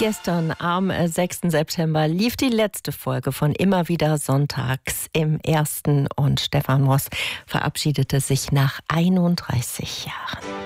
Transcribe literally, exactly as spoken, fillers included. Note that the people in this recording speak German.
Gestern am sechsten September lief die letzte Folge von Immer wieder sonntags im Ersten und Stefan Moss verabschiedete sich nach einunddreißig Jahren.